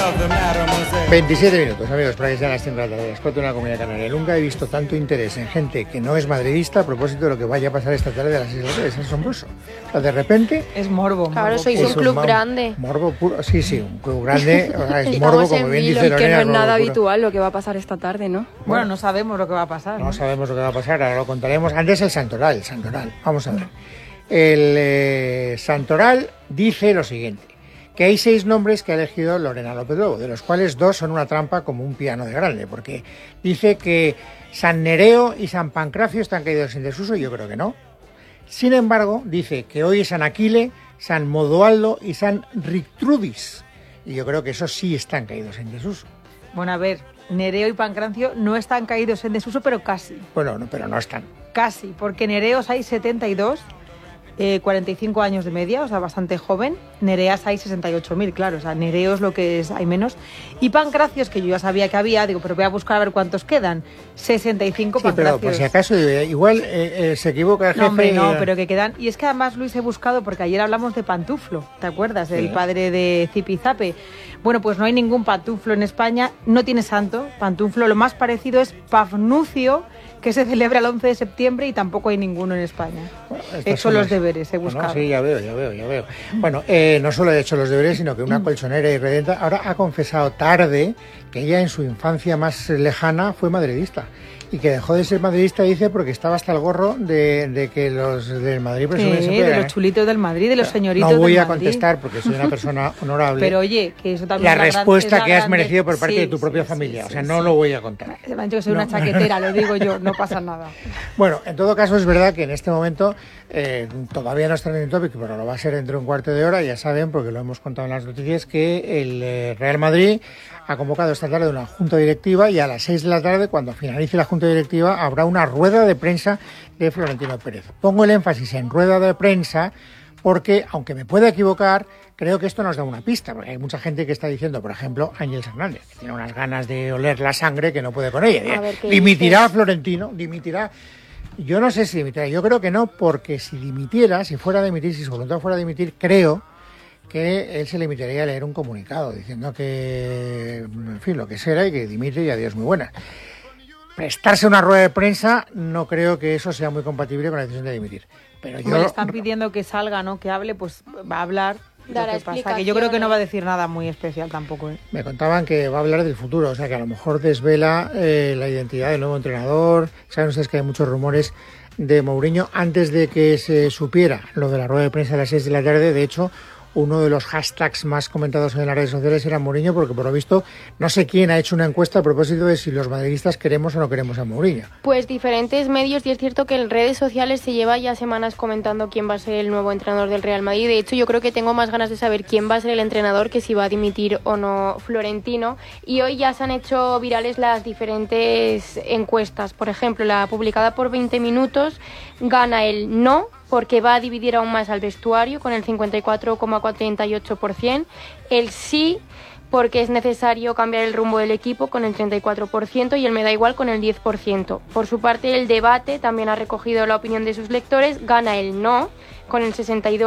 27 minutos, amigos, para que sean las 5 de la tarde, las 4 de la Comunidad Canaria. Nunca he visto tanto interés en gente que no es madridista a propósito de lo que vaya a pasar esta tarde de las 6 de la tarde. Es asombroso. O sea, de repente... Es morbo. Claro, sois un club grande. Morbo puro. Sí, un club grande. O sea, es morbo, como bien dice Lorena. Que no es nada habitual lo que va a pasar esta tarde, ¿no? Bueno, no sabemos lo que va a pasar. No sabemos lo que va a pasar, ahora lo contaremos. Antes el Santoral. Vamos a ver. El Santoral dice lo siguiente: que hay 6 nombres que ha elegido Lorena López Lobo, de los cuales 2 son una trampa como un piano de grande, porque dice que San Nereo y San Pancracio están caídos en desuso, y yo creo que no. Sin embargo, dice que hoy es San Aquile, San Modoaldo y San Rictrudis, y yo creo que esos sí están caídos en desuso. Bueno, a ver, Nereo y Pancracio no están caídos en desuso, pero casi. Bueno, no, pero no están. Casi, porque Nereos hay 72, 45 años de media, o sea, bastante joven. Nereas hay 68.000, claro, o sea, Nereos lo que es, hay menos. Y Pancracios, que yo ya sabía que había, digo, pero voy a buscar a ver cuántos quedan. 65 sí, Pancracios. Pero por si acaso, igual se equivoca el jefe. No, hombre, no, pero que quedan. Y es que además, Luis, he buscado, porque ayer hablamos de Pantuflo, ¿te acuerdas? Del padre de Zipizape. Bueno, pues no hay ningún Pantuflo en España, no tiene santo. Pantuflo, lo más parecido es Pafnucio, que se celebra el 11 de septiembre y tampoco hay ninguno en España. Bueno, he hecho los deberes, he buscado. Sí, ya veo. Bueno, no solo he hecho los deberes, sino que una colchonera irredenta ahora ha confesado tarde que ella en su infancia más lejana fue madridista. Y que dejó de ser madridista, dice, porque estaba hasta el gorro de que los del Madrid presumen sí, de los chulitos del Madrid, de los señoritos del No Madrid. voy a contestar porque soy una persona honorable. Pero oye, que eso también la es respuesta que has merecido por parte de tu propia familia. O sea, no lo voy a contar. Se me ha dicho que soy una chaquetera, lo digo yo, no pasa nada. Bueno, en todo caso es verdad que en este momento todavía no es trending topic, pero lo va a ser dentro de un cuarto de hora. Ya saben, porque lo hemos contado en las noticias, que el Real Madrid ha convocado esta tarde una junta directiva, y a las 6 de la tarde, cuando finalice la junta directiva, habrá una rueda de prensa de Florentino Pérez. Pongo el énfasis en rueda de prensa porque, aunque me pueda equivocar, creo que esto nos da una pista, porque hay mucha gente que está diciendo, por ejemplo, Ángel Hernández, que tiene unas ganas de oler la sangre que no puede con ella. ¿Dimitirá Florentino? ¿Dimitirá? Yo no sé si dimitirá, yo creo que no, porque si dimitiera, si fuera a dimitir, si su voluntad fuera a dimitir, creo que él se limitaría a leer un comunicado diciendo que, en fin, lo que será, y que dimite y adiós, muy buena. Prestarse una rueda de prensa, no creo que eso sea muy compatible con la decisión de dimitir. Pero yo... le están pidiendo que salga, ¿no? Que hable, pues va a hablar. Lo que pasa que yo creo que no va a decir nada muy especial tampoco. Me contaban que va a hablar del futuro, o sea, que a lo mejor desvela la identidad del nuevo entrenador. Saben ustedes que hay muchos rumores de Mourinho antes de que se supiera lo de la rueda de prensa a las 6 de la tarde. De hecho, uno de los hashtags más comentados en las redes sociales era Mourinho, porque por lo visto no sé quién ha hecho una encuesta a propósito de si los madridistas queremos o no queremos a Mourinho. Pues diferentes medios, y es cierto que en redes sociales se lleva ya semanas comentando quién va a ser el nuevo entrenador del Real Madrid. De hecho, yo creo que tengo más ganas de saber quién va a ser el entrenador que si va a dimitir o no Florentino. Y hoy ya se han hecho virales las diferentes encuestas. Por ejemplo, la publicada por 20 minutos gana el no, porque va a dividir aún más al vestuario con el 54,48%, el sí porque es necesario cambiar el rumbo del equipo con el 34% y el me da igual con el 10%. Por su parte, el debate también ha recogido la opinión de sus lectores, gana el no con el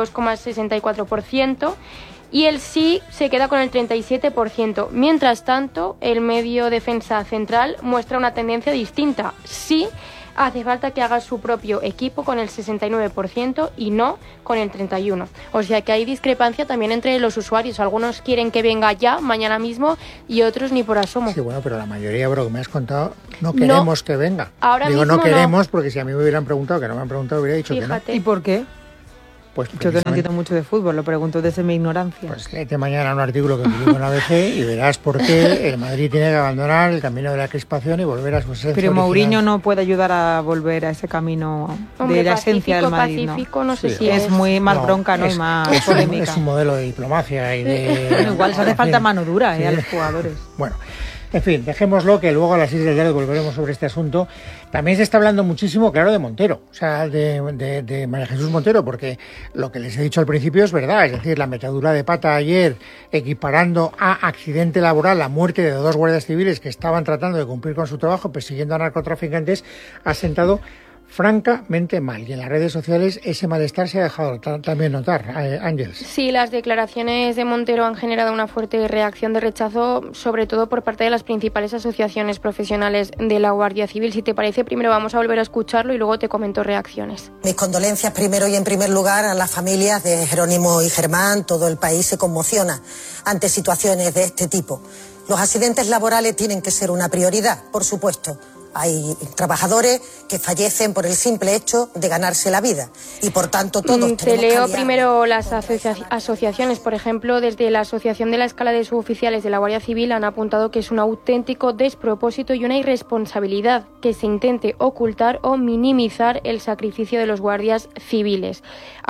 62,64% y el sí se queda con el 37%. Mientras tanto, el medio Defensa Central muestra una tendencia distinta, sí hace falta que haga su propio equipo con el 69% y no con el 31%. O sea que hay discrepancia también entre los usuarios. Algunos quieren que venga ya, mañana mismo, y otros ni por asomo. Sí, bueno, pero la mayoría, bro, que me has contado, no queremos que venga. Ahora Digo, mismo no queremos, porque si a mí me hubieran preguntado, que no me han preguntado, hubiera dicho Fíjate. que no. ¿Y por qué? Pues yo que no entiendo mucho de fútbol, lo pregunto desde mi ignorancia. Pues léete mañana un artículo que publico en ABC y verás por qué el Madrid tiene que abandonar el camino de la crispación y volver a su esencia Pero original. Mourinho no puede ayudar a volver a ese camino de la esencia del Madrid, Pacífico, no sé Sí, si es muy más bronca, ¿no? Y más polémica. Es un modelo de diplomacia y de... Bueno, igual se hace falta mano dura a los jugadores. Bueno, en fin, dejémoslo, que luego a las 6 de la tarde volveremos sobre este asunto. También se está hablando muchísimo, claro, de Montero, o sea, de María Jesús Montero, porque lo que les he dicho al principio es verdad, es decir, la metedura de pata ayer, equiparando a accidente laboral la muerte de 2 guardias civiles que estaban tratando de cumplir con su trabajo, persiguiendo a narcotraficantes, ha sentado francamente mal. Y en las redes sociales ese malestar se ha dejado también notar, Ángeles. Sí, las declaraciones de Montero han generado una fuerte reacción de rechazo, sobre todo por parte de las principales asociaciones profesionales de la Guardia Civil. Si te parece, primero vamos a volver a escucharlo y luego te comento reacciones. Mis condolencias primero y en primer lugar a las familias de Jerónimo y Germán. Todo el país se conmociona ante situaciones de este tipo. Los accidentes laborales tienen que ser una prioridad, por supuesto. Hay trabajadores que fallecen por el simple hecho de ganarse la vida y por tanto todos Te leo primero las asociaciones. Por ejemplo, desde la Asociación de la Escala de Suboficiales de la Guardia Civil han apuntado que es un auténtico despropósito y una irresponsabilidad que se intente ocultar o minimizar el sacrificio de los guardias civiles.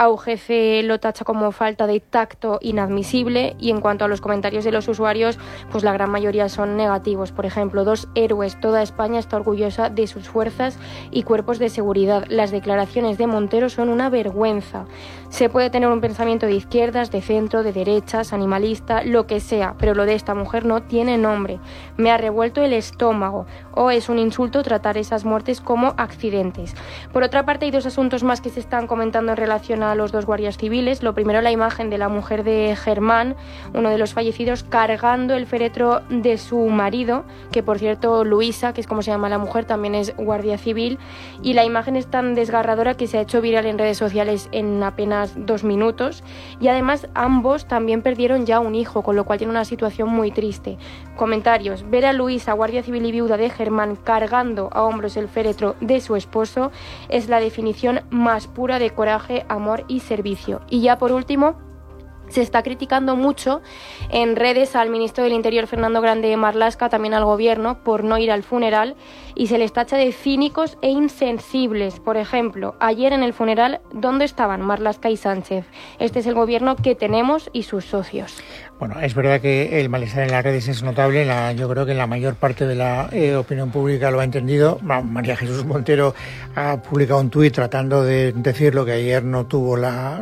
AUGC lo tacha como falta de tacto inadmisible y en cuanto a los comentarios de los usuarios, pues la gran mayoría son negativos. Por ejemplo, 2 héroes, toda España está orgullosa de sus fuerzas y cuerpos de seguridad. Las declaraciones de Montero son una vergüenza. Se puede tener un pensamiento de izquierdas, de centro, de derechas, animalista, lo que sea, pero lo de esta mujer no tiene nombre. Me ha revuelto el estómago. O es un insulto tratar esas muertes como accidentes. Por otra parte, hay 2 asuntos más que se están comentando en relación a los 2 guardias civiles. Lo primero, la imagen de la mujer de Germán, uno de los fallecidos, cargando el féretro de su marido, que por cierto, Luisa, que es como se llama la mujer, también es guardia civil, y la imagen es tan desgarradora que se ha hecho viral en redes sociales en apenas 2 minutos, y además ambos también perdieron ya un hijo, con lo cual tiene una situación muy triste. Comentarios: ver a Luisa, guardia civil y viuda de Germán, cargando a hombros el féretro de su esposo es la definición más pura de coraje, amor y servicio. Y ya por último, se está criticando mucho en redes al ministro del Interior, Fernando Grande Marlaska, también al gobierno, por no ir al funeral, y se les tacha de cínicos e insensibles. Por ejemplo, ayer en el funeral, ¿dónde estaban Marlaska y Sánchez? Este es el gobierno que tenemos y sus socios. Bueno, es verdad que el malestar en las redes es notable. Yo creo que la mayor parte de la opinión pública lo ha entendido. María Jesús Montero ha publicado un tuit tratando de decir lo que ayer no tuvo la,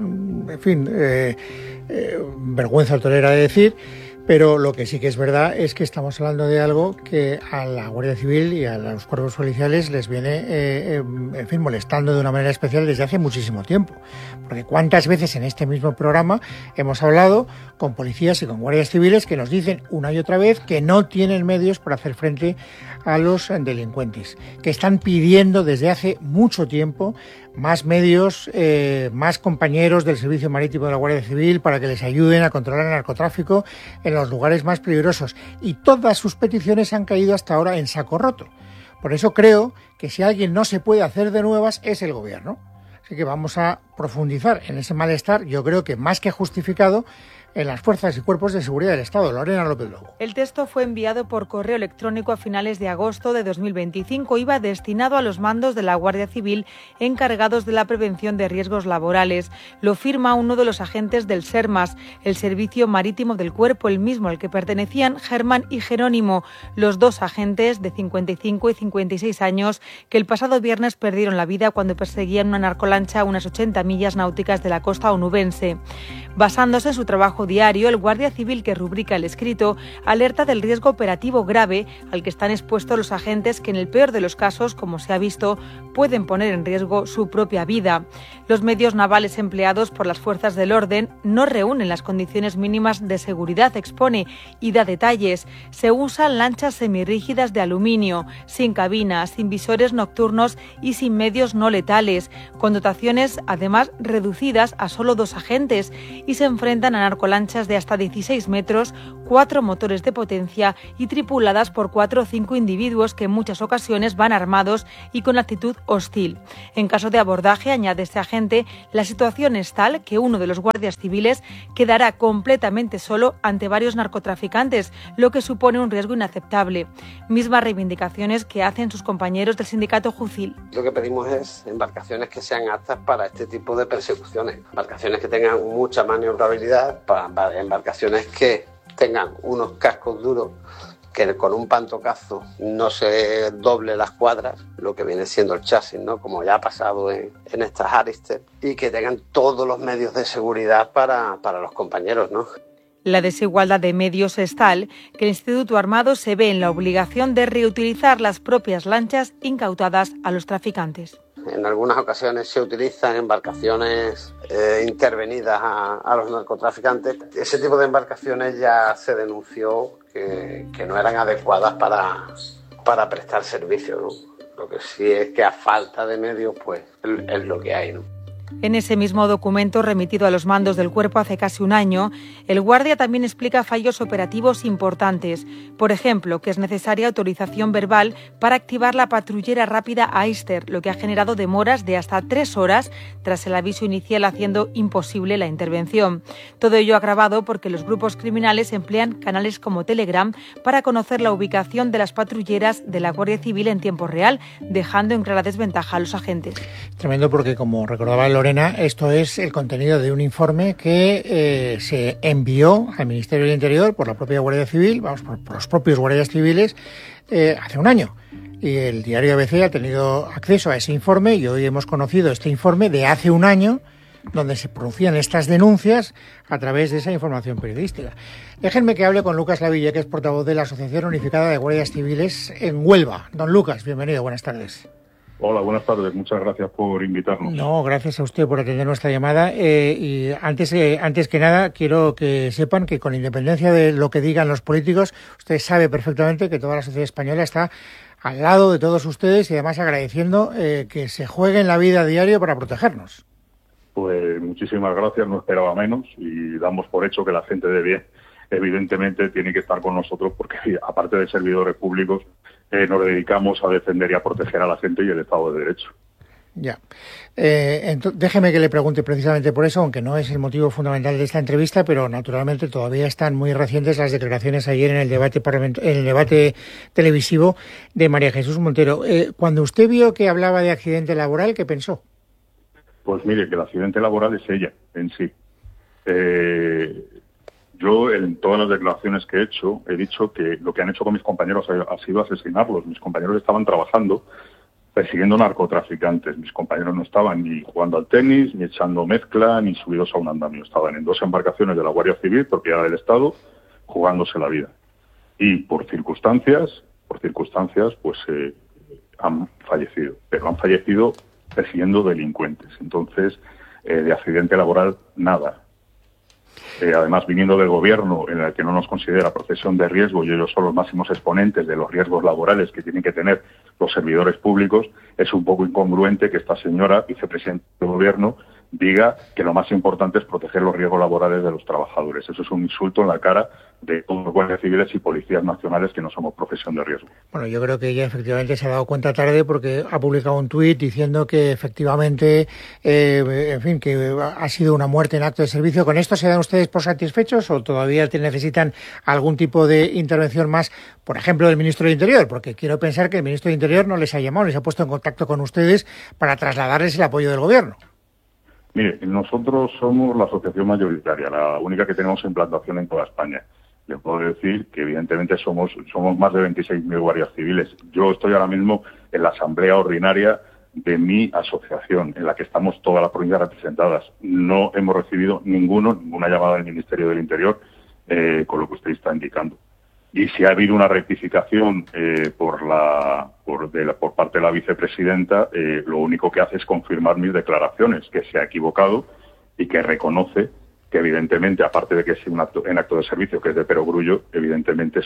vergüenza altanera de decir. Pero lo que sí que es verdad es que estamos hablando de algo que a la Guardia Civil y a los cuerpos policiales les viene, molestando de una manera especial desde hace muchísimo tiempo. Porque cuántas veces en este mismo programa hemos hablado con policías y con guardias civiles que nos dicen una y otra vez que no tienen medios para hacer frente a los delincuentes, que están pidiendo desde hace mucho tiempo más medios, más compañeros del Servicio Marítimo de la Guardia Civil para que les ayuden a controlar el narcotráfico en los lugares más peligrosos. Y todas sus peticiones han caído hasta ahora en saco roto. Por eso creo que si alguien no se puede hacer de nuevas es el gobierno. Así que vamos a profundizar en ese malestar, yo creo que más que justificado, en las fuerzas y cuerpos de seguridad del Estado. Lorena López Lobo. El texto fue enviado por correo electrónico a finales de agosto de 2025. Iba destinado a los mandos de la Guardia Civil encargados de la prevención de riesgos laborales. Lo firma uno de los agentes del SERMAS, el Servicio Marítimo del Cuerpo, el mismo al que pertenecían Germán y Jerónimo, los 2 agentes de 55 y 56 años que el pasado viernes perdieron la vida cuando perseguían una narcolancha a unas 80 millas náuticas de la costa onubense. Basándose en su trabajo diario, el guardia civil que rubrica el escrito alerta del riesgo operativo grave al que están expuestos los agentes que en el peor de los casos, como se ha visto, pueden poner en riesgo su propia vida. Los medios navales empleados por las fuerzas del orden no reúnen las condiciones mínimas de seguridad, expone, y da detalles. Se usan lanchas semirrígidas de aluminio, sin cabinas, sin visores nocturnos y sin medios no letales, con dotaciones además reducidas a solo 2 agentes, y se enfrentan a narcolanchas de hasta 16 metros, 4 motores de potencia y tripuladas por 4 o 5 individuos que en muchas ocasiones van armados y con actitud hostil. En caso de abordaje, añade este agente, la situación es tal que uno de los guardias civiles quedará completamente solo ante varios narcotraficantes, lo que supone un riesgo inaceptable. Mismas reivindicaciones que hacen sus compañeros del sindicato Jucil. Lo que pedimos es embarcaciones que sean aptas para este tipo de persecuciones, embarcaciones que tengan mucha maniobrabilidad, embarcaciones que tengan unos cascos duros, que con un pantocazo no se doble las cuadras, lo que viene siendo el chasis, ¿no? Como ya ha pasado en estas Arister, y que tengan todos los medios de seguridad para los compañeros, ¿no? La desigualdad de medios es tal que el Instituto Armado se ve en la obligación de reutilizar las propias lanchas incautadas a los traficantes. en algunas ocasiones se utilizan embarcaciones intervenidas a los narcotraficantes. Ese tipo de embarcaciones ya se denunció que no eran adecuadas para prestar servicio, ¿no? Lo que sí es que a falta de medios, pues es lo que hay, ¿no? En ese mismo documento remitido a los mandos del cuerpo hace casi un año, el guardia también explica fallos operativos importantes. Por ejemplo, que es necesaria autorización verbal para activar la patrullera rápida Aister, lo que ha generado demoras de hasta 3 horas tras el aviso inicial, haciendo imposible la intervención. Todo ello agravado porque los grupos criminales emplean canales como Telegram para conocer la ubicación de las patrulleras de la Guardia Civil en tiempo real, dejando en clara desventaja a los agentes. Tremendo, porque como recordaba Lorena, esto es el contenido de un informe que se envió al Ministerio del Interior por la propia Guardia Civil, por los propios guardias civiles, hace un año. Y el diario ABC ha tenido acceso a ese informe y hoy hemos conocido este informe de hace un año, donde se producían estas denuncias a través de esa información periodística. Déjenme que hable con Lucas Lavilla, que es portavoz de la Asociación Unificada de Guardias Civiles en Huelva. Don Lucas, bienvenido, buenas tardes. Hola, buenas tardes. Muchas gracias por invitarnos. No, gracias a usted por atender nuestra llamada. Y antes que nada, quiero que sepan que con independencia de lo que digan los políticos, usted sabe perfectamente que toda la sociedad española está al lado de todos ustedes y además agradeciendo que se jueguen la vida a diario para protegernos. Pues muchísimas gracias, no esperaba menos y damos por hecho que la gente de bien evidentemente tiene que estar con nosotros porque aparte de servidores públicos nos dedicamos a defender y a proteger a la gente y el Estado de Derecho. Ya. Déjeme que le pregunte precisamente por eso, aunque no es el motivo fundamental de esta entrevista, pero naturalmente todavía están muy recientes las declaraciones ayer en el debate televisivo de María Jesús Montero. Cuando usted vio que hablaba de accidente laboral, ¿qué pensó? Pues mire, que el accidente laboral es ella en sí. Yo, en todas las declaraciones que he hecho, he dicho que lo que han hecho con mis compañeros ha sido asesinarlos. Mis compañeros estaban trabajando persiguiendo narcotraficantes. Mis compañeros no estaban ni jugando al tenis, ni echando mezcla, ni subidos a un andamio. Estaban en 2 embarcaciones de la Guardia Civil, propiedad del Estado, jugándose la vida. Y por circunstancias, pues han fallecido. Pero han fallecido persiguiendo delincuentes. Entonces, de accidente laboral, nada. Además, viniendo del gobierno en el que no nos considera profesión de riesgo y ellos son los máximos exponentes de los riesgos laborales que tienen que tener los servidores públicos, es un poco incongruente que esta señora, vicepresidenta del gobierno, diga que lo más importante es proteger los riesgos laborales de los trabajadores. Eso es un insulto en la cara de todos los guardias civiles y policías nacionales que no somos profesión de riesgo. Bueno, yo creo que ella efectivamente se ha dado cuenta tarde porque ha publicado un tuit diciendo que efectivamente, en fin, que ha sido una muerte en acto de servicio. ¿Con esto se dan ustedes por satisfechos o todavía necesitan algún tipo de intervención más, por ejemplo, del ministro del Interior? Porque quiero pensar que el ministro del Interior no les ha llamado, les ha puesto en contacto con ustedes para trasladarles el apoyo del gobierno. Mire, nosotros somos la asociación mayoritaria, la única que tenemos implantación en toda España. Le puedo decir que evidentemente somos más de 26.000 guardias civiles. Yo estoy ahora mismo en la asamblea ordinaria de mi asociación, en la que estamos todas las provincias representadas. No hemos recibido ninguna llamada del Ministerio del Interior con lo que usted está indicando. Y si ha habido una rectificación por parte de la vicepresidenta, lo único que hace es confirmar mis declaraciones, que se ha equivocado y que reconoce que evidentemente, aparte de que es en acto de servicio, que es de perogrullo, evidentemente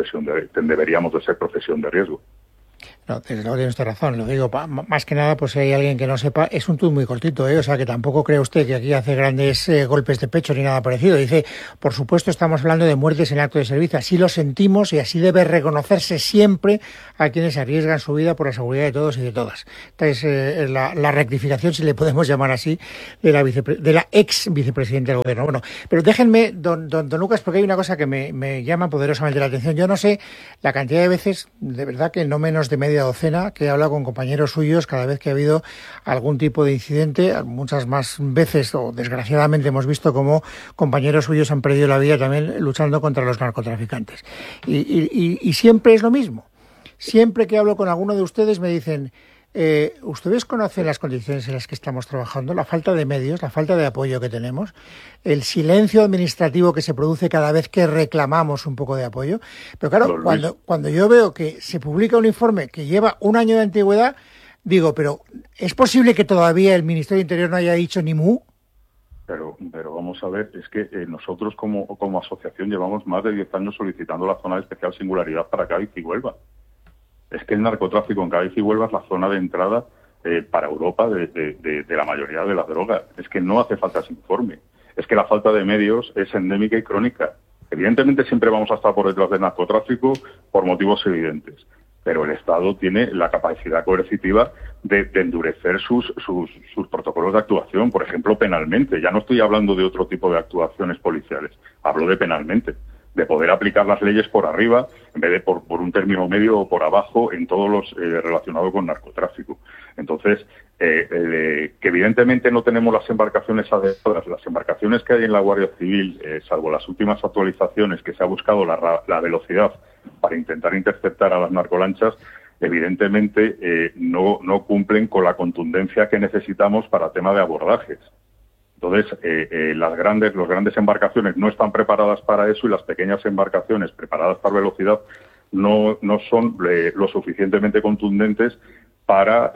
deberíamos de ser profesión de riesgo. No, desde luego tiene usted razón, lo digo, más que nada, pues si hay alguien que no sepa, es un tuit muy cortito, o sea que tampoco cree usted que aquí hace grandes golpes de pecho ni nada parecido. Dice, por supuesto estamos hablando de muertes en acto de servicio, así lo sentimos y así debe reconocerse siempre a quienes arriesgan su vida por la seguridad de todos y de todas. Esta es la rectificación, si le podemos llamar así, de la ex vicepresidenta del gobierno. Bueno, pero déjenme, don Lucas, porque hay una cosa que me llama poderosamente la atención. Yo no sé la cantidad de veces, de verdad que no menos de media docena, que he hablado con compañeros suyos cada vez que ha habido algún tipo de incidente. Muchas más veces, o desgraciadamente, hemos visto cómo compañeros suyos han perdido la vida también luchando contra los narcotraficantes. Y siempre es lo mismo. Siempre que hablo con alguno de ustedes me dicen, ¿ustedes conocen las condiciones en las que estamos trabajando? La falta de medios, la falta de apoyo que tenemos, el silencio administrativo que se produce cada vez que reclamamos un poco de apoyo. Pero claro, cuando yo veo que se publica un informe que lleva un año de antigüedad, Digo, pero ¿es posible que todavía el Ministerio de Interior no haya dicho ni mu? Pero vamos a ver, es que nosotros como asociación llevamos más de 10 años solicitando la zona de especial singularidad para Cádiz y Huelva. Es que el narcotráfico en Cádiz y Huelva es la zona de entrada para Europa de la mayoría de las drogas. Es que no hace falta ese informe. Es que la falta de medios es endémica y crónica. Evidentemente siempre vamos a estar por detrás del narcotráfico por motivos evidentes, pero el Estado tiene la capacidad coercitiva de endurecer sus protocolos de actuación, por ejemplo, penalmente. Ya no estoy hablando de otro tipo de actuaciones policiales, hablo de penalmente, de poder aplicar las leyes por arriba en vez de por un término medio o por abajo en todos los relacionados con narcotráfico. Entonces, que evidentemente no tenemos las embarcaciones adecuadas, las embarcaciones que hay en la Guardia Civil, salvo las últimas actualizaciones que se ha buscado la velocidad para intentar interceptar a las narcolanchas, evidentemente no cumplen con la contundencia que necesitamos para tema de abordajes. Entonces, las grandes embarcaciones no están preparadas para eso y las pequeñas embarcaciones preparadas para velocidad no son lo suficientemente contundentes para,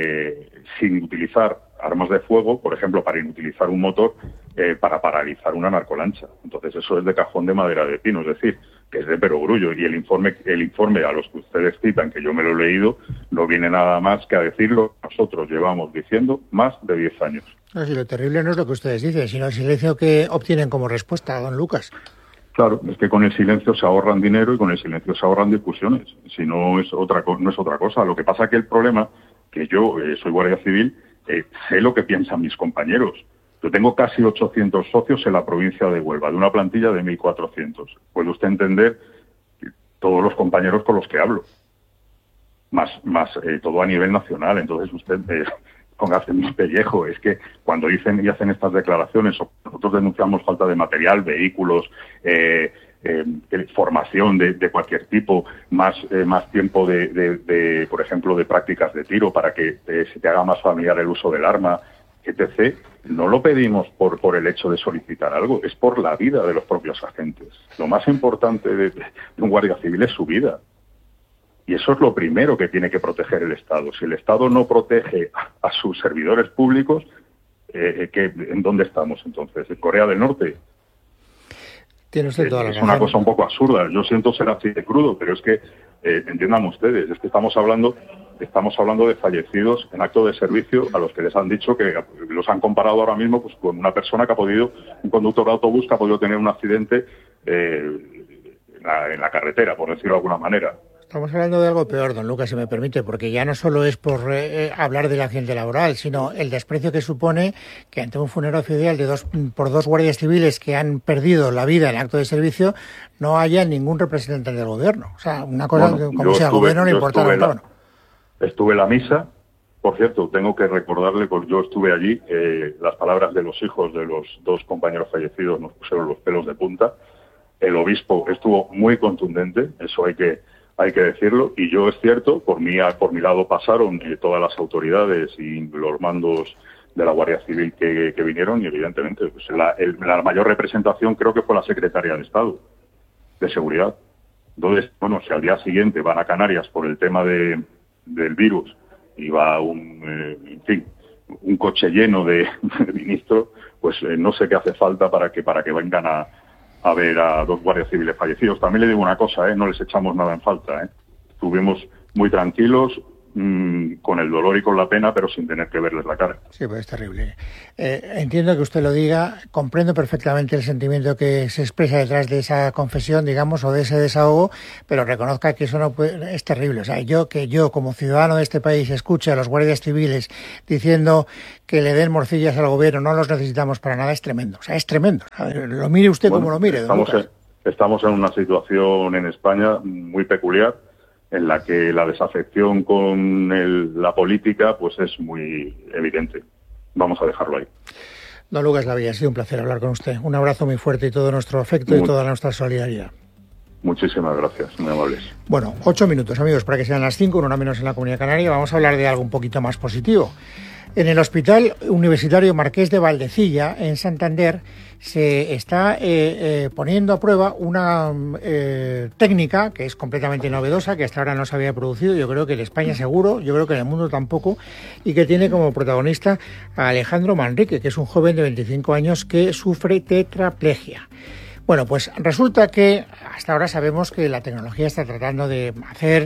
sin utilizar armas de fuego, por ejemplo, para inutilizar un motor, para paralizar una narcolancha. Entonces, eso es de cajón de madera de pino, es decir, que es de perogrullo. Y el informe a los que ustedes citan, que yo me lo he leído, no viene nada más que a decirlo. Nosotros llevamos diciendo más de 10 años. No, si lo terrible no es lo que ustedes dicen, sino el silencio que obtienen como respuesta, don Lucas. Claro, es que con el silencio se ahorran dinero y con el silencio se ahorran discusiones. Si no es otra cosa. Lo que pasa que el problema, que yo soy guardia civil, sé lo que piensan mis compañeros. Yo tengo casi 800 socios en la provincia de Huelva, de una plantilla de 1.400. Puede usted entender todos los compañeros con los que hablo. Más todo a nivel nacional. Entonces usted... póngase mi pellejo, es que cuando dicen y hacen estas declaraciones, nosotros denunciamos falta de material, vehículos, formación de cualquier tipo, más tiempo de, por ejemplo, de prácticas de tiro para que se te haga más familiar el uso del arma, etc. No lo pedimos por el hecho de solicitar algo, es por la vida de los propios agentes. Lo más importante de un guardia civil es su vida. Y eso es lo primero que tiene que proteger el Estado. Si el Estado no protege a sus servidores públicos, ¿en dónde estamos entonces? ¿En Corea del Norte? Tiene usted toda la razón. Es una cosa un poco absurda. Yo siento ser así de crudo, pero es que, entiendan ustedes, es que estamos hablando de fallecidos en acto de servicio a los que les han dicho que los han comparado ahora mismo pues con una persona que ha podido, un conductor de autobús que ha podido tener un accidente en la carretera, por decirlo de alguna manera. Estamos hablando de algo peor, don Lucas, si me permite, porque ya no solo es por hablar del accidente laboral, sino el desprecio que supone que ante un funeral oficial por dos guardias civiles que han perdido la vida en acto de servicio, no haya ningún representante del gobierno. O sea, una cosa que como si al gobierno le importara. Estuve en la misa, por cierto, tengo que recordarle, porque yo estuve allí, las palabras de los hijos de los dos compañeros fallecidos nos pusieron los pelos de punta. El obispo estuvo muy contundente, eso hay que decirlo, y yo es cierto, por mi lado pasaron todas las autoridades y los mandos de la Guardia Civil que vinieron, y evidentemente pues, la mayor representación creo que fue la Secretaría de Estado de Seguridad. Entonces, bueno, si al día siguiente van a Canarias por el tema del virus y va un coche lleno de ministros, pues no sé qué hace falta para que vengan a ver a dos guardias civiles fallecidos. También le digo una cosa, no les echamos nada en falta. Estuvimos muy tranquilos, con el dolor y con la pena, pero sin tener que verles la cara. Sí, pues es terrible. Entiendo que usted lo diga, comprendo perfectamente el sentimiento que se expresa detrás de esa confesión, digamos, o de ese desahogo, pero reconozca que eso no es terrible. O sea, yo como ciudadano de este país escuche a los guardias civiles diciendo que le den morcillas al gobierno, no los necesitamos para nada, es tremendo. O sea, es tremendo. A ver, lo mire usted como lo mire. Estamos en una situación en España muy peculiar, en la que la desafección con la política pues es muy evidente. Vamos a dejarlo ahí. Don Lucas Lavilla, ha sido un placer hablar con usted. Un abrazo muy fuerte y todo nuestro afecto y toda nuestra solidaridad. Muchísimas gracias, muy amables. Bueno, 8 minutos, amigos, para que sean las 5, una menos en la Comunidad Canaria. Vamos a hablar de algo un poquito más positivo. En el Hospital Universitario Marqués de Valdecilla, en Santander, se está poniendo a prueba una técnica que es completamente novedosa, que hasta ahora no se había producido, yo creo que en España seguro, yo creo que en el mundo tampoco, y que tiene como protagonista a Alejandro Manrique, que es un joven de 25 años que sufre tetraplegia. Bueno, pues resulta que hasta ahora sabemos que la tecnología está tratando de hacer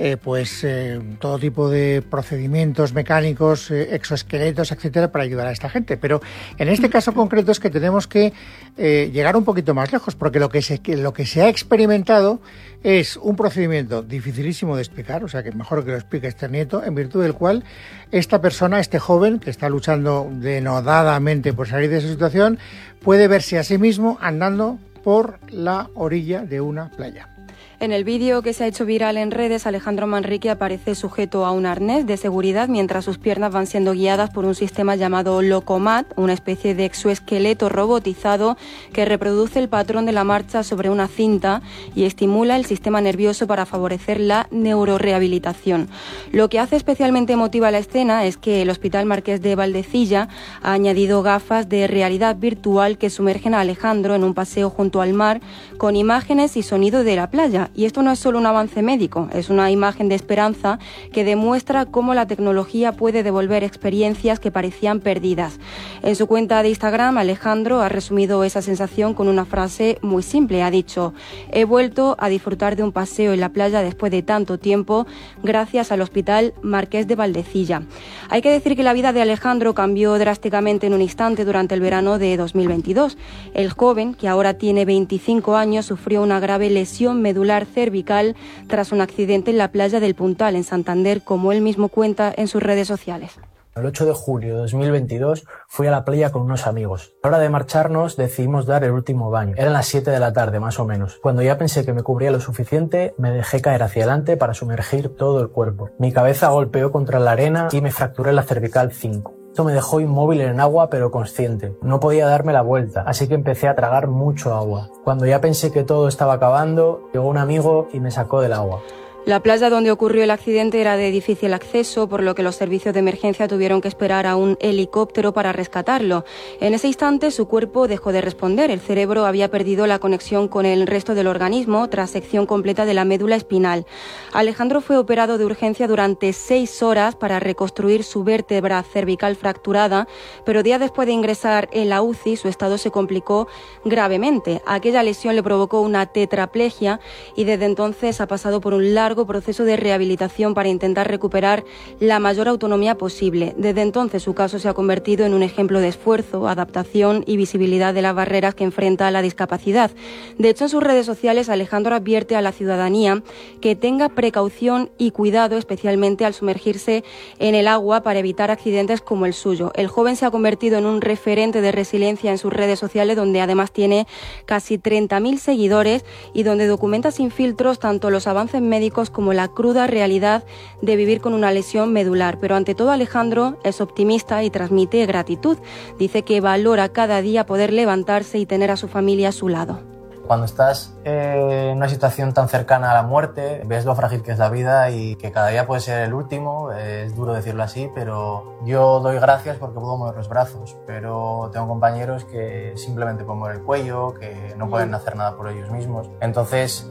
todo tipo de procedimientos mecánicos, exoesqueletos, etcétera, para ayudar a esta gente. Pero en este caso concreto es que tenemos que llegar un poquito más lejos, porque lo que se ha experimentado es un procedimiento dificilísimo de explicar, o sea que mejor que lo explique este nieto, en virtud del cual esta persona, este joven que está luchando denodadamente por salir de esa situación, puede verse a sí mismo andando por la orilla de una playa. En el vídeo que se ha hecho viral en redes, Alejandro Manrique aparece sujeto a un arnés de seguridad mientras sus piernas van siendo guiadas por un sistema llamado Locomat, una especie de exoesqueleto robotizado que reproduce el patrón de la marcha sobre una cinta y estimula el sistema nervioso para favorecer la neurorehabilitación. Lo que hace especialmente emotiva la escena es que el Hospital Marqués de Valdecilla ha añadido gafas de realidad virtual que sumergen a Alejandro en un paseo junto al mar con imágenes y sonido de la playa. Y esto no es solo un avance médico, es una imagen de esperanza que demuestra cómo la tecnología puede devolver experiencias que parecían perdidas. En su cuenta de Instagram, Alejandro ha resumido esa sensación con una frase muy simple. Ha dicho: he vuelto a disfrutar de un paseo en la playa después de tanto tiempo, gracias al Hospital Marqués de Valdecilla. Hay que decir que la vida de Alejandro cambió drásticamente en un instante durante el verano de 2022. El joven, que ahora tiene 25 años, sufrió una grave lesión medular cervical tras un accidente en la playa del Puntal, en Santander, como él mismo cuenta en sus redes sociales. El 8 de julio de 2022 fui a la playa con unos amigos. A la hora de marcharnos decidimos dar el último baño. Eran las 7 de la tarde más o menos. Cuando ya pensé que me cubría lo suficiente, me dejé caer hacia adelante para sumergir todo el cuerpo. Mi cabeza golpeó contra la arena y me fracturé la cervical 5. Esto me dejó inmóvil en agua pero consciente. No podía darme la vuelta, así que empecé a tragar mucho agua. Cuando ya pensé que todo estaba acabando, llegó un amigo y me sacó del agua. La playa donde ocurrió el accidente era de difícil acceso, por lo que los servicios de emergencia tuvieron que esperar a un helicóptero para rescatarlo. En ese instante su cuerpo dejó de responder. El cerebro había perdido la conexión con el resto del organismo tras sección completa de la médula espinal. Alejandro fue operado de urgencia durante 6 horas para reconstruir su vértebra cervical fracturada, pero días después de ingresar en la UCI su estado se complicó gravemente. Aquella lesión le provocó una tetraplegia y desde entonces ha pasado por un largo proceso de rehabilitación para intentar recuperar la mayor autonomía posible. Desde entonces su caso se ha convertido en un ejemplo de esfuerzo, adaptación y visibilidad de las barreras que enfrenta la discapacidad. De hecho, en sus redes sociales Alejandro advierte a la ciudadanía que tenga precaución y cuidado, especialmente al sumergirse en el agua, para evitar accidentes como el suyo. El joven se ha convertido en un referente de resiliencia en sus redes sociales, donde además tiene casi 30.000 seguidores y donde documenta sin filtros tanto los avances médicos como la cruda realidad de vivir con una lesión medular. Pero ante todo Alejandro es optimista y transmite gratitud. Dice que valora cada día poder levantarse y tener a su familia a su lado. Cuando estás en una situación tan cercana a la muerte, ves lo frágil que es la vida y que cada día puede ser el último. Es duro decirlo así, pero yo doy gracias porque puedo mover los brazos, pero tengo compañeros que simplemente pueden mover el cuello, que no pueden hacer nada por ellos mismos. Entonces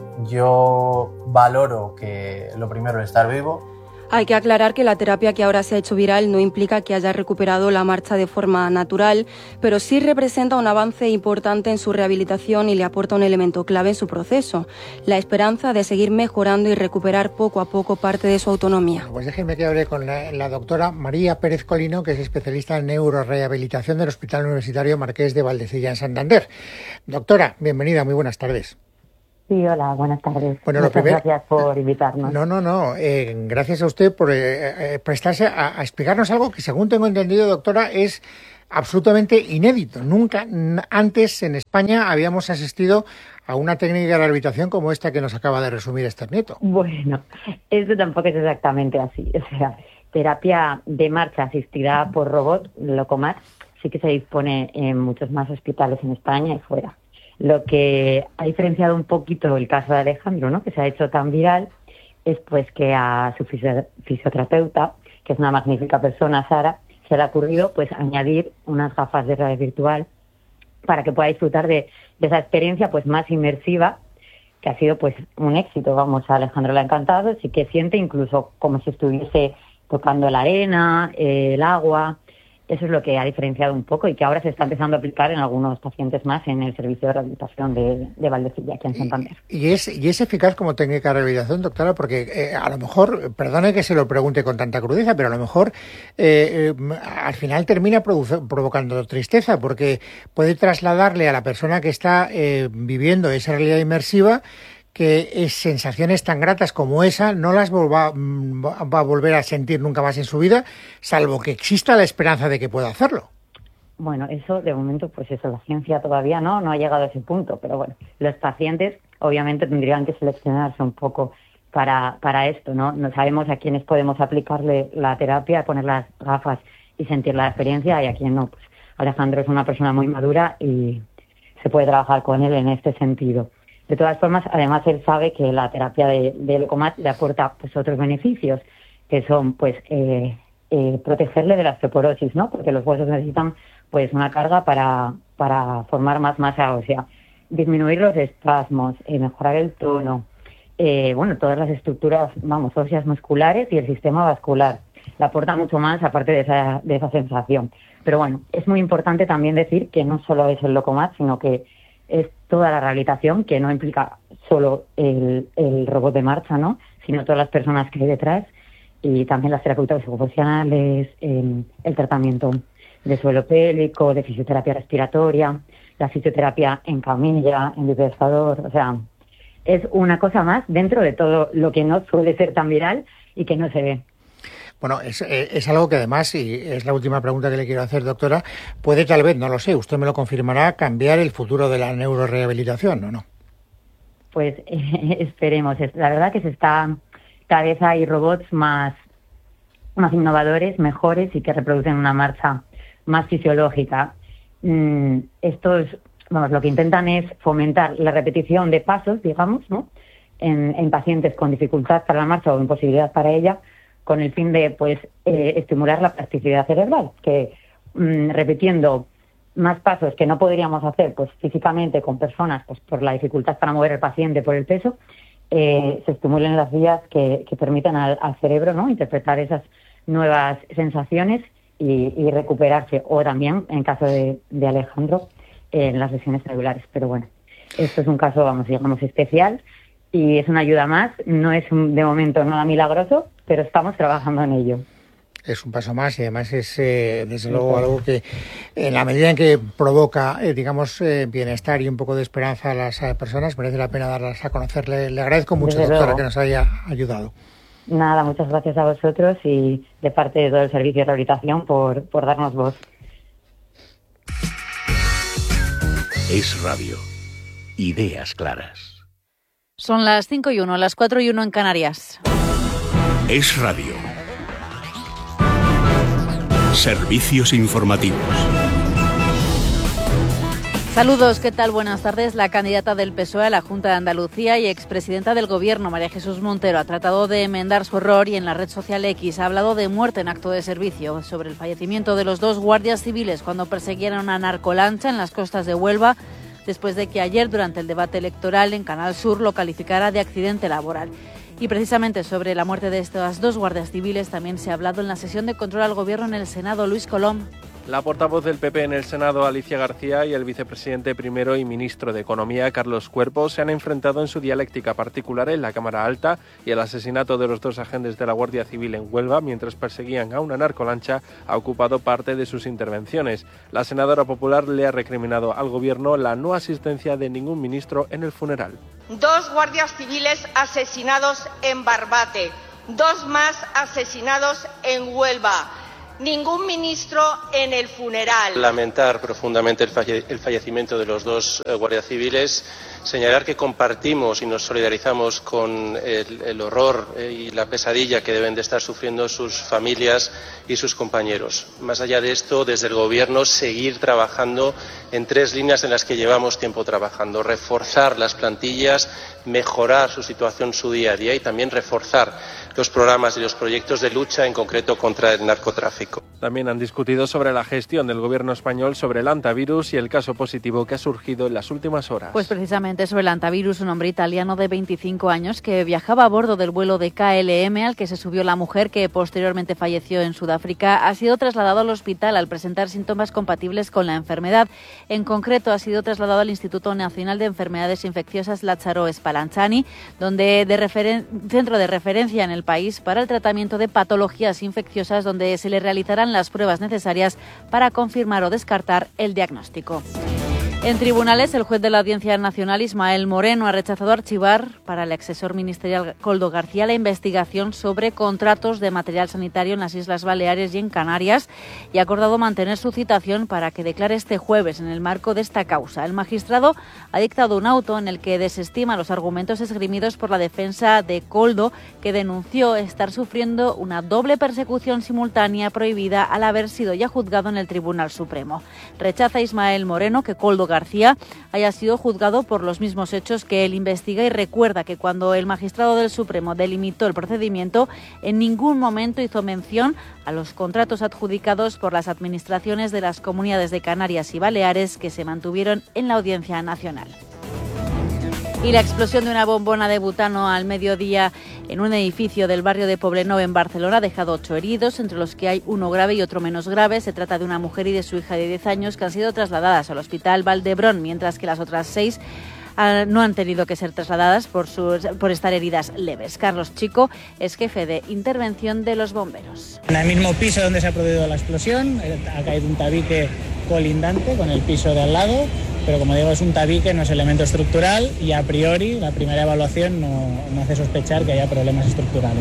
yo valoro que lo primero es estar vivo. Hay que aclarar que la terapia que ahora se ha hecho viral no implica que haya recuperado la marcha de forma natural, pero sí representa un avance importante en su rehabilitación y le aporta un elemento clave en su proceso: la esperanza de seguir mejorando y recuperar poco a poco parte de su autonomía. Pues déjenme que hable con la doctora María Pérez Colino, que es especialista en neurorehabilitación del Hospital Universitario Marqués de Valdecilla, en Santander. Doctora, bienvenida, muy buenas tardes. Sí, hola, buenas tardes. Bueno, muchas gracias por invitarnos. No. Gracias a usted por prestarse a explicarnos algo que, según tengo entendido, doctora, es absolutamente inédito. Nunca antes en España habíamos asistido a una técnica de rehabilitación como esta que nos acaba de resumir este nieto. Bueno, eso tampoco es exactamente así. O sea, terapia de marcha asistida por robot, Locomat, sí que se dispone en muchos más hospitales en España y fuera. Lo que ha diferenciado un poquito el caso de Alejandro, ¿no?, que se ha hecho tan viral, es pues que a su fisioterapeuta, que es una magnífica persona, Sara, se le ha ocurrido pues añadir unas gafas de realidad virtual para que pueda disfrutar de esa experiencia pues más inmersiva, que ha sido pues un éxito. Vamos, a Alejandro le ha encantado, sí que siente incluso como si estuviese tocando la arena, el agua. Eso es lo que ha diferenciado un poco y que ahora se está empezando a aplicar en algunos pacientes más en el servicio de rehabilitación de Valdecilla, aquí en Santander. ¿Y es eficaz como técnica de rehabilitación, doctora? Porque a lo mejor, perdone que se lo pregunte con tanta crudeza, pero a lo mejor al final termina provocando tristeza, porque puede trasladarle a la persona que está viviendo esa realidad inmersiva que sensaciones tan gratas como esa no las va a volver a sentir nunca más en su vida, salvo que exista la esperanza de que pueda hacerlo. Bueno, eso de momento, pues eso, la ciencia todavía no ha llegado a ese punto, pero bueno, los pacientes obviamente tendrían que seleccionarse un poco para esto, ¿no? No sabemos a quiénes podemos aplicarle la terapia, poner las gafas y sentir la experiencia y a quién no. Pues Alejandro es una persona muy madura y se puede trabajar con él en este sentido. De todas formas, además él sabe que la terapia de Lokomat le aporta pues otros beneficios, que son pues protegerle de la osteoporosis, ¿no? Porque los huesos necesitan pues una carga para formar más masa ósea, disminuir los espasmos, mejorar el tono, todas las estructuras, óseas musculares y el sistema vascular. Le aporta mucho más aparte de esa sensación. Pero bueno, es muy importante también decir que no solo es el Lokomat, sino que es toda la rehabilitación, que no implica solo el robot de marcha, ¿no? Sino todas las personas que hay detrás y también las terapeutas ocupacionales, el tratamiento de suelo pélvico, de fisioterapia respiratoria, la fisioterapia en camilla, en vibrador, o sea, es una cosa más dentro de todo lo que no suele ser tan viral y que no se ve. Bueno, es algo que además, y es la última pregunta que le quiero hacer, doctora, puede tal vez, no lo sé, usted me lo confirmará, cambiar el futuro de la neurorehabilitación, ¿o no? Pues esperemos. La verdad que cada vez hay robots más innovadores, mejores y que reproducen una marcha más fisiológica. Estos, lo que intentan es fomentar la repetición de pasos, digamos, ¿no? En pacientes con dificultad para la marcha o imposibilidad para ella, con el fin de estimular la plasticidad cerebral, que repitiendo más pasos que no podríamos hacer pues físicamente con personas pues por la dificultad para mover el paciente por el peso, se estimulen las vías que permitan al cerebro, ¿no?, interpretar esas nuevas sensaciones y recuperarse, o también en caso de Alejandro en las lesiones celulares. Pero bueno, esto es un caso digamos especial y es una ayuda más, no es de momento nada milagroso, pero estamos trabajando en ello. Es un paso más y además es desde luego algo que en la medida en que provoca bienestar y un poco de esperanza a las personas, merece la pena darlas a conocer. Le agradezco mucho, desde doctora, luego, que nos haya ayudado. Nada, muchas gracias a vosotros y de parte de todo el servicio de rehabilitación por darnos voz. Es Radio. Ideas claras. Son las 5:01, las 4:01 en Canarias. Es Radio. Servicios informativos. Saludos, ¿qué tal? Buenas tardes. La candidata del PSOE a la Junta de Andalucía y expresidenta del Gobierno, María Jesús Montero, ha tratado de enmendar su error y en la red social X ha hablado de muerte en acto de servicio, sobre el fallecimiento de los 2 guardias civiles cuando perseguían a una narcolancha en las costas de Huelva, después de que ayer, durante el debate electoral en Canal Sur, lo calificara de accidente laboral. Y precisamente sobre la muerte de estas 2 guardias civiles también se ha hablado en la sesión de control al Gobierno en el Senado. Luis Colom. La portavoz del PP en el Senado, Alicia García, y el vicepresidente primero y ministro de Economía, Carlos Cuerpo, se han enfrentado en su dialéctica particular en la Cámara Alta y el asesinato de los 2 agentes de la Guardia Civil en Huelva mientras perseguían a una narcolancha ha ocupado parte de sus intervenciones. La senadora popular le ha recriminado al Gobierno la no asistencia de ningún ministro en el funeral. 2 guardias civiles asesinados en Barbate, 2 más asesinados en Huelva. Ningún ministro en el funeral. Lamentar profundamente el fallecimiento de los 2 guardias civiles, señalar que compartimos y nos solidarizamos con el horror y la pesadilla que deben de estar sufriendo sus familias y sus compañeros. Más allá de esto, desde el Gobierno, seguir trabajando en 3 líneas en las que llevamos tiempo trabajando: reforzar las plantillas, mejorar su situación, su día a día, y también reforzar los programas y los proyectos de lucha, en concreto contra el narcotráfico. También han discutido sobre la gestión del Gobierno español sobre el hantavirus y el caso positivo que ha surgido en las últimas horas. Pues precisamente sobre el hantavirus, un hombre italiano de 25 años que viajaba a bordo del vuelo de KLM al que se subió la mujer que posteriormente falleció en Sudáfrica ha sido trasladado al hospital al presentar síntomas compatibles con la enfermedad. En concreto, ha sido trasladado al Instituto Nacional de Enfermedades Infecciosas Lazzaro Spallanzani, centro de referencia en el país para el tratamiento de patologías infecciosas, donde se le realizarán las pruebas necesarias para confirmar o descartar el diagnóstico. En tribunales, el juez de la Audiencia Nacional, Ismael Moreno, ha rechazado archivar para el asesor ministerial Koldo García la investigación sobre contratos de material sanitario en las Islas Baleares y en Canarias y ha acordado mantener su citación para que declare este jueves en el marco de esta causa. El magistrado ha dictado un auto en el que desestima los argumentos esgrimidos por la defensa de Koldo, que denunció estar sufriendo una doble persecución simultánea prohibida al haber sido ya juzgado en el Tribunal Supremo. Rechaza Ismael Moreno que Koldo García haya sido juzgado por los mismos hechos que él investiga y recuerda que cuando el magistrado del Supremo delimitó el procedimiento, en ningún momento hizo mención a los contratos adjudicados por las administraciones de las comunidades de Canarias y Baleares que se mantuvieron en la Audiencia Nacional. Y la explosión de una bombona de butano al mediodía en un edificio del barrio de Poblenou en Barcelona ha dejado 8 heridos, entre los que hay uno grave y otro menos grave. Se trata de una mujer y de su hija de 10 años que han sido trasladadas al Hospital Valdebrón, mientras que las otras 6 no han tenido que ser trasladadas por estar heridas leves. Carlos Chico es jefe de intervención de los bomberos. En el mismo piso donde se ha producido la explosión ha caído un tabique colindante con el piso de al lado, pero como digo, es un tabique, no es elemento estructural y a priori la primera evaluación no hace sospechar que haya problemas estructurales.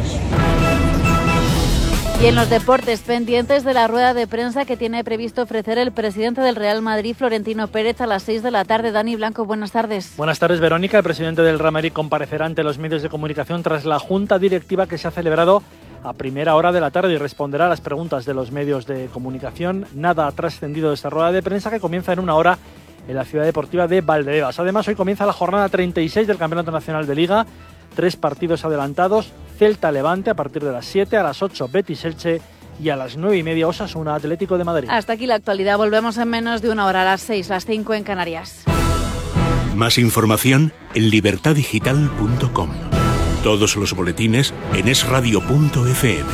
Y en los deportes, pendientes de la rueda de prensa que tiene previsto ofrecer el presidente del Real Madrid, Florentino Pérez, a las 6 de la tarde. Dani Blanco, buenas tardes. Buenas tardes, Verónica. El presidente del Real Madrid comparecerá ante los medios de comunicación tras la junta directiva que se ha celebrado a primera hora de la tarde y responderá a las preguntas de los medios de comunicación. Nada ha trascendido de esta rueda de prensa que comienza en una hora en la ciudad deportiva de Valdebebas. Además, hoy comienza la jornada 36 del Campeonato Nacional de Liga. 3 partidos adelantados: Celta-Levante a partir de las 7, a las 8 Betis-Elche y a las 9:30 Osasuna Atlético de Madrid. Hasta aquí la actualidad. Volvemos en menos de una hora, a las 6, las 5 en Canarias. Más información en libertadigital.com. Todos los boletines en esradio.fm.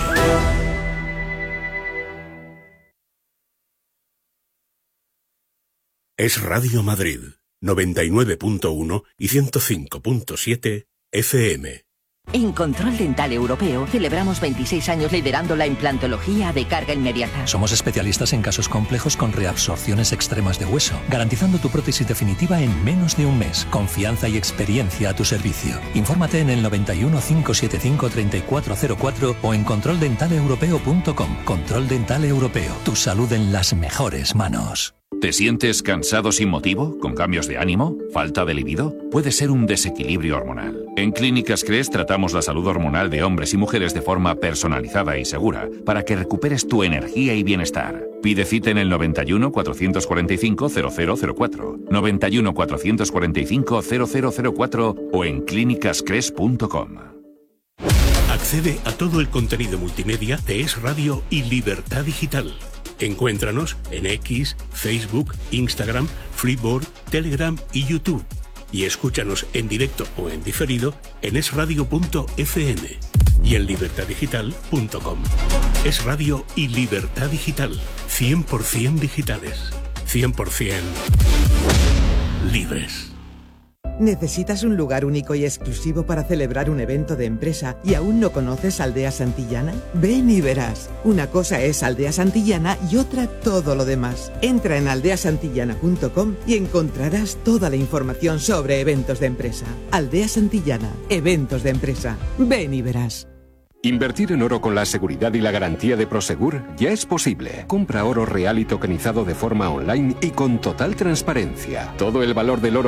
Es Radio Madrid, 99.1 y 105.7 FM. En Control Dental Europeo celebramos 26 años liderando la implantología de carga inmediata. Somos especialistas en casos complejos con reabsorciones extremas de hueso, garantizando tu prótesis definitiva en menos de un mes. Confianza y experiencia a tu servicio. Infórmate en el 91 575 3404 o en controldentaleuropeo.com. Control Dental Europeo. Tu salud en las mejores manos. ¿Te sientes cansado sin motivo? ¿Con cambios de ánimo? ¿Falta de libido? Puede ser un desequilibrio hormonal. En Clínicas Cres tratamos la salud hormonal de hombres y mujeres de forma personalizada y segura para que recuperes tu energía y bienestar. Pide cita en el 91 445 0004, 91 445 0004 o en clínicascres.com. Accede a todo el contenido multimedia de Es Radio y Libertad Digital. Encuéntranos en X, Facebook, Instagram, Flipboard, Telegram y YouTube. Y escúchanos en directo o en diferido en esradio.fm y en libertaddigital.com. Es Radio y Libertad Digital. 100% digitales. 100% libres. ¿Necesitas un lugar único y exclusivo para celebrar un evento de empresa y aún no conoces Aldea Santillana? Ven y verás. Una cosa es Aldea Santillana y otra todo lo demás. Entra en aldeasantillana.com y encontrarás toda la información sobre eventos de empresa. Aldea Santillana, eventos de empresa. Ven y verás. Invertir en oro con la seguridad y la garantía de Prosegur ya es posible. Compra oro real y tokenizado de forma online y con total transparencia. Todo el valor del oro